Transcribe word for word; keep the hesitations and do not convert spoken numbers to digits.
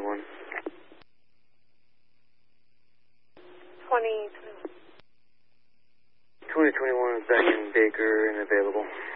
twenty-one. twenty. twenty twenty-one is back in Baker and available.